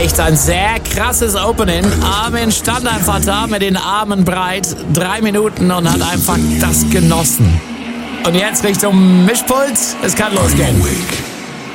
echt ein sehr krasses Opening. Armin stand einfach da mit den Armen breit, 3 Minuten und hat einfach das genossen. Und jetzt Richtung Mischpult, es kann losgehen.